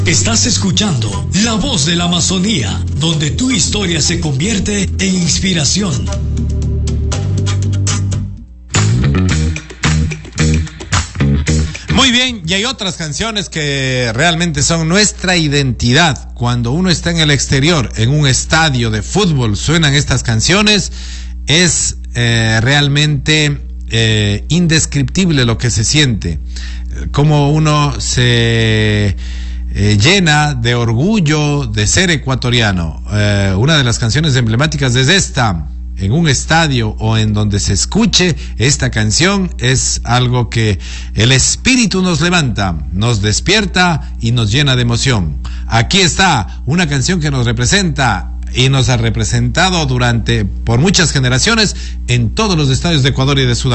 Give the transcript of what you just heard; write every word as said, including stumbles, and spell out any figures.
Estás escuchando La Voz de la Amazonía, donde tu historia se convierte en inspiración. Muy bien, y hay otras canciones que realmente son nuestra identidad. Cuando uno está en el exterior, en un estadio de fútbol, suenan estas canciones, es eh, realmente eh, indescriptible lo que se siente. Como uno se eh, llena de orgullo de ser ecuatoriano. Eh, una de las canciones emblemáticas es esta. En un estadio o en donde se escuche esta canción, es algo que el espíritu nos levanta, nos despierta y nos llena de emoción. Aquí está una canción que nos representa y nos ha representado durante, por muchas generaciones, en todos los estadios de Ecuador y de Sudamérica.